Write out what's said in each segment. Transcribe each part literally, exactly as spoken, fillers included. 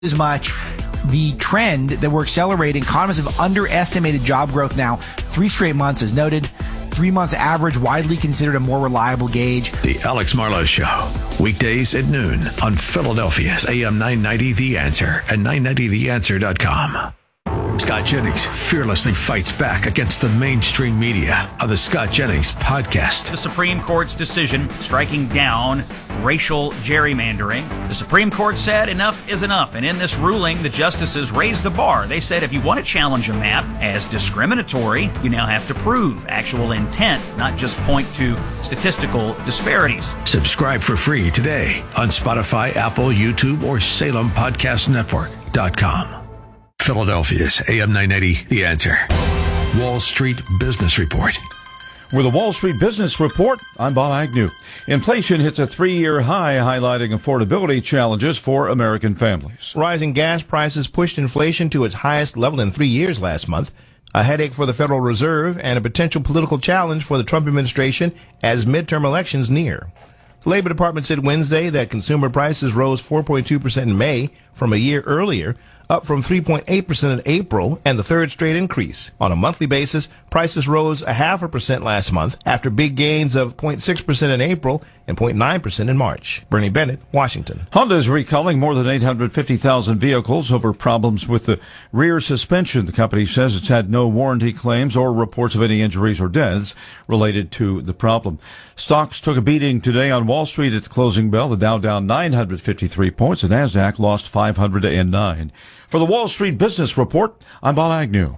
as much. The trend that we're accelerating, economists have underestimated job growth now three straight months, as noted. Three months average, widely considered a more reliable gauge. The Alex Marlowe Show, weekdays at noon on Philadelphia's A M nine ninety The Answer and nine ninety the answer dot com. Scott Jennings fearlessly fights back against the mainstream media on the Scott Jennings Podcast. The Supreme Court's decision striking down racial gerrymandering. The Supreme Court said enough is enough, and in this ruling, the justices raised the bar. They said if you want to challenge a map as discriminatory, you now have to prove actual intent, not just point to statistical disparities. Subscribe for free today on Spotify, Apple, YouTube, or Salem Podcast Network dot com. Philadelphia's A M nine ninety, The Answer. Wall Street Business Report. With the Wall Street Business Report, I'm Bob Agnew. Inflation hits a three-year high, highlighting affordability challenges for American families. Rising gas prices pushed inflation to its highest level in three years last month, a headache for the Federal Reserve and a potential political challenge for the Trump administration as midterm elections near. The Labor Department said Wednesday that consumer prices rose four point two percent in May from a year earlier, up from three point eight percent in April, and the third straight increase. On a monthly basis, prices rose a half a percent last month after big gains of zero point six percent in April and zero point nine percent in March. Bernie Bennett, Washington. Honda is recalling more than eight hundred fifty thousand vehicles over problems with the rear suspension. The company says it's had no warranty claims or reports of any injuries or deaths related to the problem. Stocks took a beating today on Wall Street at the closing bell. The Dow down nine hundred fifty-three points. The NASDAQ lost five hundred nine. For the Wall Street Business Report, I'm Bob Agnew.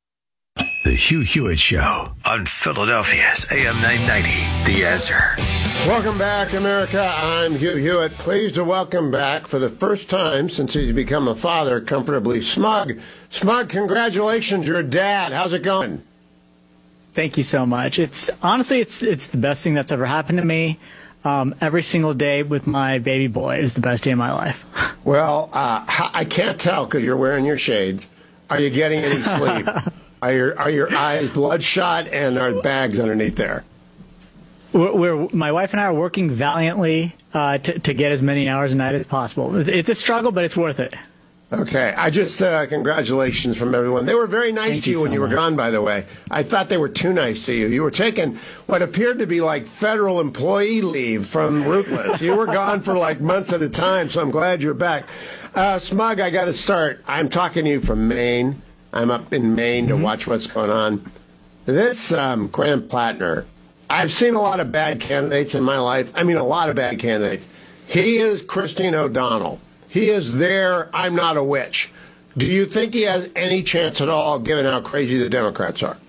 The Hugh Hewitt Show on Philadelphia's A M nine ninety, The Answer. Welcome back, America. I'm Hugh Hewitt. Pleased to welcome back for the first time since he's become a father, comfortably Smug. Smug, congratulations, you're a dad. How's it going? Thank you so much. It's honestly, it's it's the best thing that's ever happened to me. Um, every single day with my baby boy is the best day of my life. Well, uh, I can't tell because you're wearing your shades. Are you getting any sleep? Are your are your eyes bloodshot and are bags underneath there? We're, we're my wife and I are working valiantly uh, to to get as many hours a night as possible. It's, it's a struggle, but it's worth it. Okay. I just, uh, congratulations from everyone. They were very nice Thank to you, you when so you were much. gone, by the way. I thought they were too nice to you. You were taking what appeared to be like federal employee leave from Ruthless. You were gone for like months at a time, so I'm glad you're back. Uh, Smug, I got to start. I'm talking to you from Maine. I'm up in Maine mm-hmm. to watch what's going on. This um, Graham Plattner, I've seen a lot of bad candidates in my life. I mean, a lot of bad candidates. He is Christine O'Donnell. He is there. I'm not a witch. Do you think he has any chance at all, given how crazy the Democrats are?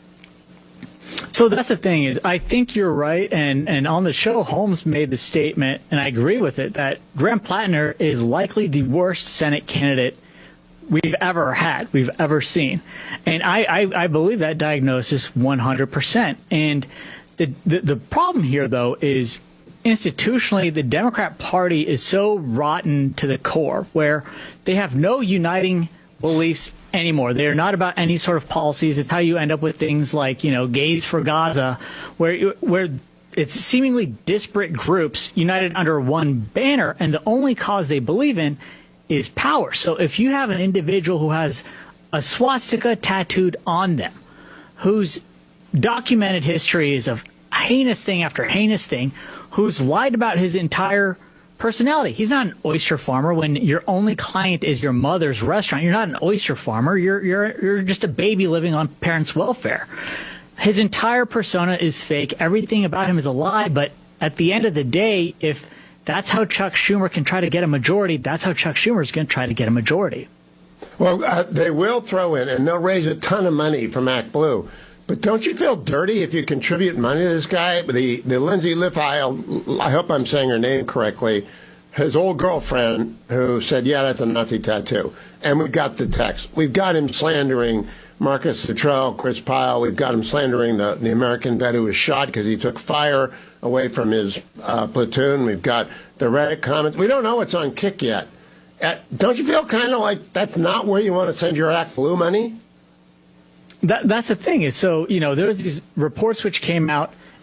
So that's the thing is, I think you're right. And, and on the show, Holmes made the statement, and I agree with it, that Graham Plattner is likely the worst Senate candidate we've ever had, we've ever seen. And I, I, I believe that diagnosis one hundred percent. And the, the, the problem here, though, is institutionally, the Democrat Party is so rotten to the core, where they have no uniting beliefs anymore. They are not about any sort of policies. It's how you end up with things like, you know, Gays for Gaza, where where it's seemingly disparate groups united under one banner, and the only cause they believe in is power. So if you have an individual who has a swastika tattooed on them, whose documented history is of heinous thing after heinous thing, who's lied about his entire personality. He's not an oyster farmer. When your only client is your mother's restaurant, you're not an oyster farmer. You're you're you're just a baby living on parents' welfare. His entire persona is fake. Everything about him is a lie. But at the end of the day, if that's how Chuck Schumer can try to get a majority, that's how Chuck Schumer is going to try to get a majority. Well, uh, they will throw in, and they'll raise a ton of money from ActBlue. But don't you feel dirty if you contribute money to this guy? The the Lindsay Lifeil, I hope I'm saying her name correctly, his old girlfriend who said, yeah, that's a Nazi tattoo. And we got the text. We've got him slandering Marcus Luttrell, Chris Pyle. We've got him slandering the, the American vet who was shot because he took fire away from his uh, platoon. We've got the Reddit comments. We don't know what's on Kick yet. Uh, don't you feel kind of like that's not where you want to send your ActBlue money? That, that's the thing is, so, you know, there was these reports which came out,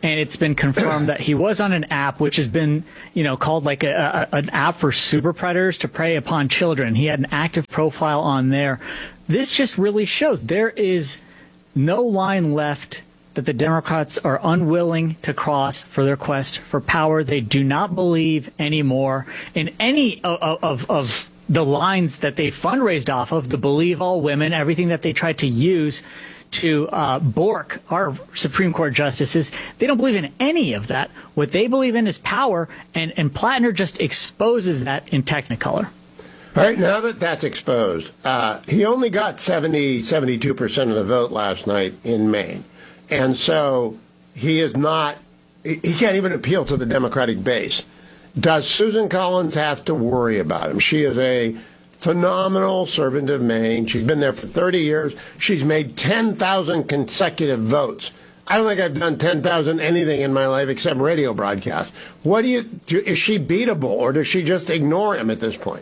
and it's been confirmed that he was on an app which has been, you know, called like a, a, an app for super predators to prey upon children. He had an active profile on there. This just really shows there is no line left that the Democrats are unwilling to cross for their quest for power. They do not believe anymore in any of, of, of the lines that they fundraised off of, the Believe All Women, everything that they tried to use to uh, bork our Supreme Court justices. They don't believe in any of that. What they believe in is power, and, and Plattner just exposes that in Technicolor. All right, now that that's exposed, uh, he only got seventy, seventy-two percent of the vote last night in Maine. And so he is not, he can't even appeal to the Democratic base. Does Susan Collins have to worry about him? She is a phenomenal servant of Maine. She's been there for thirty years. She's made ten thousand consecutive votes. I don't think I've done ten thousand anything in my life except radio broadcasts. What do you, do, is she beatable, or does she just ignore him at this point?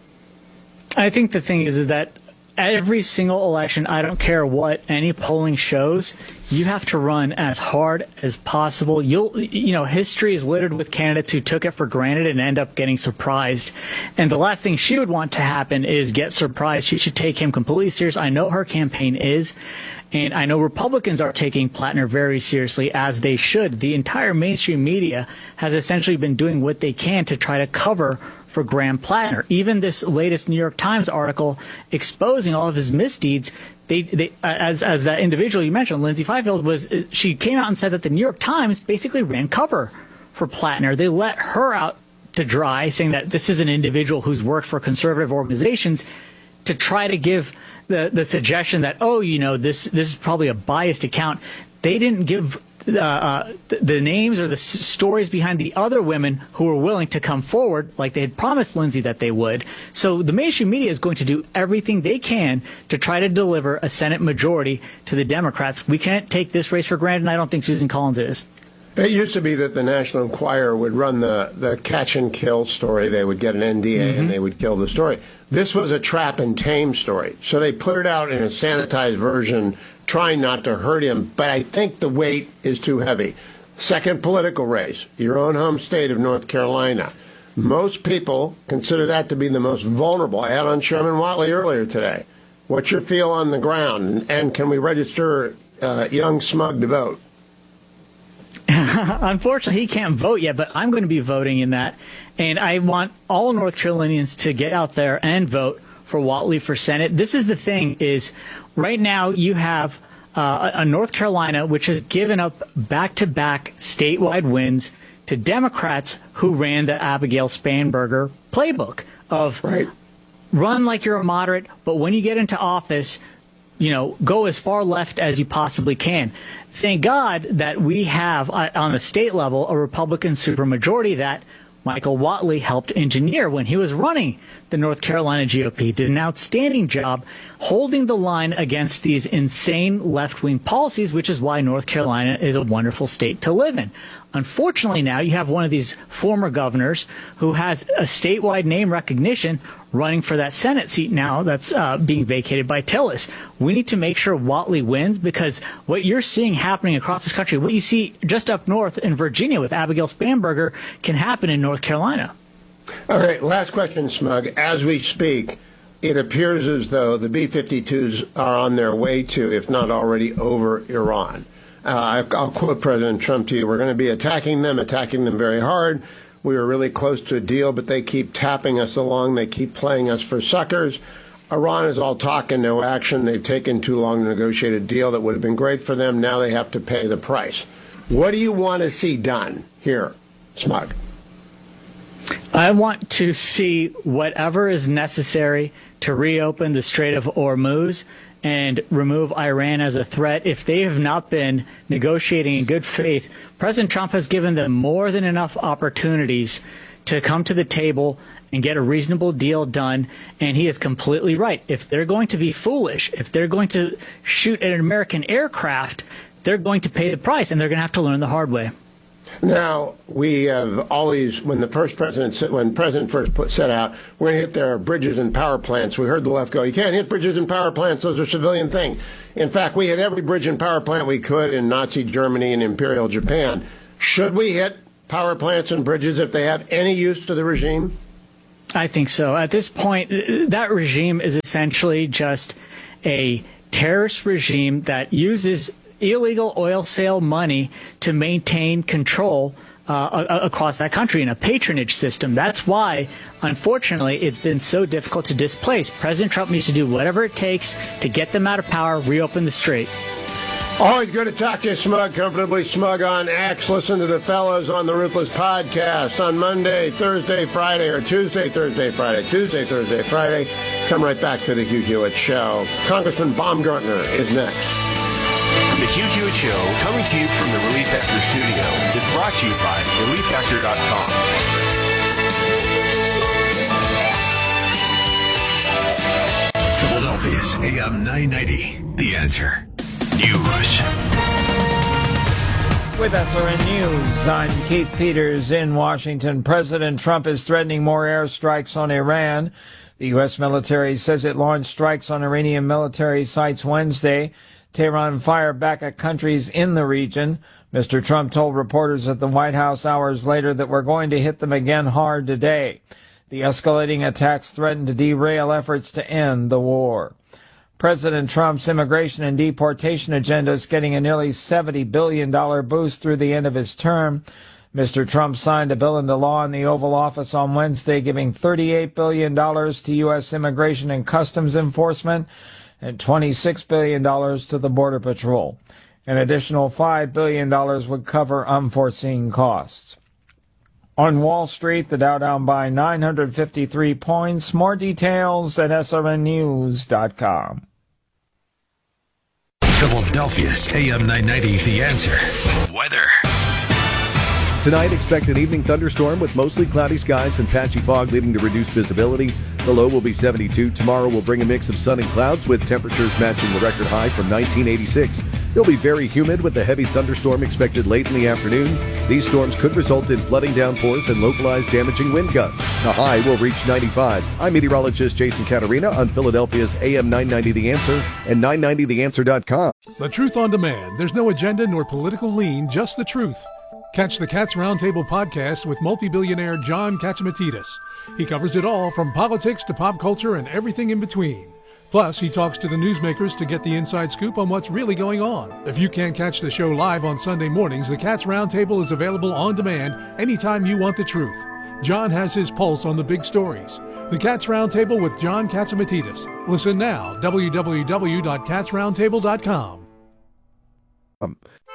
I think the thing is, is that every single election, I don't care what any polling shows, you have to run as hard as possible. You'll, you know, history is littered with candidates who took it for granted and end up getting surprised. And the last thing she would want to happen is get surprised. She should take him completely serious. I know her campaign is, and I know Republicans are taking Plattner very seriously, as they should. The entire mainstream media has essentially been doing what they can to try to cover for Graham Plattner. Even this latest New York Times article exposing all of his misdeeds, they, they as as that individual you mentioned, Lindsay Fifield, was, she came out and said that the New York Times basically ran cover for Plattner. They let her out to dry, saying that this is an individual who's worked for conservative organizations, to try to give the the suggestion that, oh, you know, this this is probably a biased account. They didn't give Uh, uh, the, the names or the s- stories behind the other women who were willing to come forward, like they had promised Lindsay that they would. So the mainstream media is going to do everything they can to try to deliver a Senate majority to the Democrats. We can't take this race for granted, and I don't think Susan Collins is. It used to be that the National Enquirer would run the, the catch and kill story. They would get an N D A mm-hmm. and they would kill the story. This was a trap and tame story. So they put it out in a sanitized version, trying not to hurt him. But I think the weight is too heavy. Second political race, your own home state of North Carolina. Most people consider that to be the most vulnerable. I had on Sherman Watley earlier today. What's your feel on the ground? And can we register uh, young Smug to vote? Unfortunately, he can't vote yet, but I'm going to be voting in that. And I want all North Carolinians to get out there and vote for Watley for Senate. This is the thing, is right now you have uh, a North Carolina which has given up back-to-back statewide wins to Democrats who ran the Abigail Spanberger playbook of right. run like you're a moderate, but when you get into office, you know, go as far left as you possibly can. Thank God that we have, uh, on the state level, a Republican supermajority that Michael Watley helped engineer when he was running the North Carolina G O P. Did an outstanding job holding the line against these insane left-wing policies, which is why North Carolina is a wonderful state to live in. Unfortunately, now you have one of these former governors who has a statewide name recognition running for that Senate seat now that's uh, being vacated by Tillis. We need to make sure Watley wins, because what you're seeing happening across this country, what you see just up north in Virginia with Abigail Spanberger, can happen in North Carolina. All right, last question, Smug. As we speak, it appears as though the B fifty-twos are on their way to, if not already over, Iran. Uh, I'll quote President Trump to you. We're going to be attacking them, attacking them very hard. We were really close to a deal, but they keep tapping us along. They keep playing us for suckers. Iran is all talk and no action. They've taken too long to negotiate a deal that would have been great for them. Now they have to pay the price. What do you want to see done here, Smug? I want to see whatever is necessary to reopen the Strait of Hormuz and remove Iran as a threat. If they have not been negotiating in good faith, President Trump has given them more than enough opportunities to come to the table and get a reasonable deal done. And he is completely right. If they're going to be foolish, if they're going to shoot at an American aircraft, they're going to pay the price, and they're going to have to learn the hard way. Now, we have always, when the first president, when President first put, set out, we're going to hit their bridges and power plants. We heard the left go, you can't hit bridges and power plants. Those are civilian things. In fact, we hit every bridge and power plant we could in Nazi Germany and Imperial Japan. Should we hit power plants and bridges if they have any use to the regime? I think so. At this point, that regime is essentially just a terrorist regime that uses illegal oil sale money to maintain control uh, across that country in a patronage system. That's why, unfortunately, it's been so difficult to displace. President Trump needs to do whatever it takes to get them out of power, reopen the strait. Always good to talk to you, Smug. Comfortably Smug on X. Listen to the fellows on the Ruthless Podcast on Monday, Thursday, Friday, or Tuesday, Thursday, Friday, Tuesday, Thursday, Friday. Come right back to the Hugh Hewitt Show. Congressman Baumgartner is next. The Hugh Hewitt Show, coming to you from the Relief Factor studio, is brought to you by relief factor dot com. Philadelphia's A M nine ninety, The Answer. News. With S R N News, I'm Keith Peters in Washington. President Trump is threatening more airstrikes on Iran. The U S military says it launched strikes on Iranian military sites Wednesday. Tehran fired back at countries in the region. Mister Trump told reporters at the White House hours later that we're going to hit them again hard today. The escalating attacks threaten to derail efforts to end the war. President Trump's immigration and deportation agenda is getting a nearly seventy billion dollars boost through the end of his term. Mister Trump signed a bill into law in the Oval Office on Wednesday, giving thirty-eight billion dollars to U S Immigration and Customs Enforcement and twenty-six billion dollars to the Border Patrol. An additional five billion dollars would cover unforeseen costs. On Wall Street, the Dow down by nine hundred fifty-three points. More details at S R N news dot com. Philadelphia's A M nine ninety, The Answer. Weather. Tonight, expect an evening thunderstorm with mostly cloudy skies and patchy fog leading to reduced visibility. The low will be seventy-two. Tomorrow will bring a mix of sun and clouds with temperatures matching the record high from nineteen eighty-six. It'll be very humid with a heavy thunderstorm expected late in the afternoon. These storms could result in flooding downpours and localized damaging wind gusts. The high will reach ninety-five. I'm meteorologist Jason Catarina on Philadelphia's A M nine ninety The Answer and nine ninety the answer dot com. The Truth on Demand. There's no agenda nor political lean, just the truth. Catch the Cats Roundtable podcast with multi-billionaire John Catsimatidis. He covers it all from politics to pop culture and everything in between. Plus, he talks to the newsmakers to get the inside scoop on what's really going on. If you can't catch the show live on Sunday mornings, the Cats Roundtable is available on demand anytime you want the truth. John has his pulse on the big stories. The Cats Roundtable with John Catsimatidis. Listen now, w w w dot cats roundtable dot com. Um.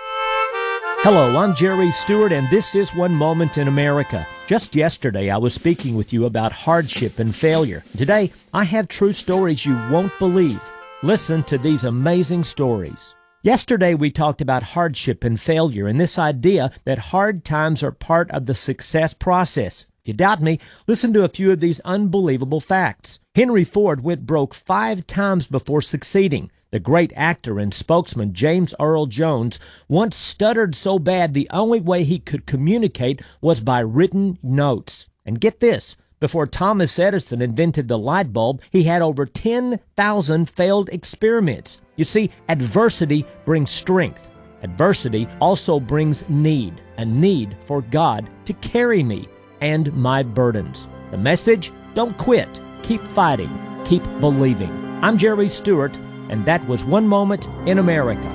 Hello, I'm Jerry Stewart, and this is One Moment in America. Just yesterday, I was speaking with you about hardship and failure. Today, I have true stories you won't believe. Listen to these amazing stories. Yesterday, we talked about hardship and failure and this idea that hard times are part of the success process. If you doubt me, listen to a few of these unbelievable facts. Henry Ford went broke five times before succeeding. The great actor and spokesman James Earl Jones once stuttered so bad the only way he could communicate was by written notes. And get this, before Thomas Edison invented the light bulb, he had over ten thousand failed experiments. You see, adversity brings strength. Adversity also brings need, a need for God to carry me and my burdens. The message? Don't quit. Keep fighting. Keep believing. I'm Jerry Stewart, and that was One Moment in America.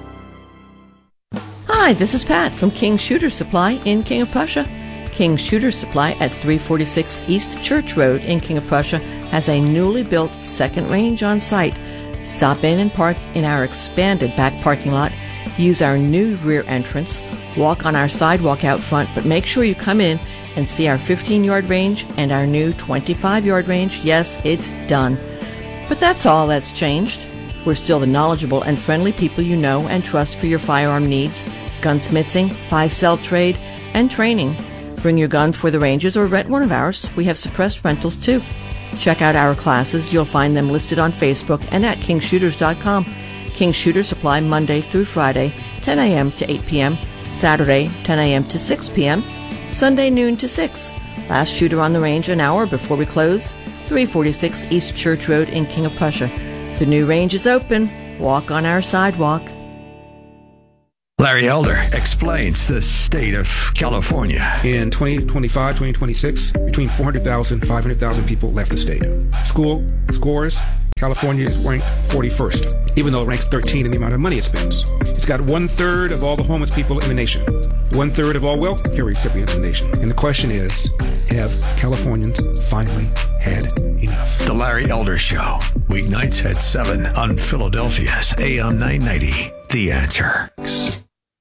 Hi, this is Pat from King Shooter Supply in King of Prussia. King Shooter Supply at three forty-six East Church Road in King of Prussia has a newly built second range on site. Stop in and park in our expanded back parking lot. Use our new rear entrance. Walk on our sidewalk out front, but make sure you come in and see our fifteen-yard range and our new twenty-five-yard range. Yes, it's done. But that's all that's changed. We're still the knowledgeable and friendly people you know and trust for your firearm needs, gunsmithing, buy-sell trade, and training. Bring your gun for the ranges or rent one of ours. We have suppressed rentals too. Check out our classes. You'll find them listed on Facebook and at king shooters dot com. King Shooter Supply Monday through Friday, ten a.m. to eight p.m., Saturday, ten a.m. to six p.m., Sunday, noon to six. Last shooter on the range an hour before we close, three forty-six East Church Road in King of Prussia. The new range is open. Walk on our sidewalk. Larry Elder explains the state of California. In twenty twenty-five, twenty twenty-six, between four hundred thousand, five hundred thousand people left the state. School scores, California is ranked forty-first, even though it ranks thirteen in the amount of money it spends. It's got one-third of all the homeless people in the nation, one-third of all welfare recipients in the nation. And the question is, have Californians finally had enough? The Larry Elder Show, weeknights at seven on Philadelphia's A M nine ninety, The Answer.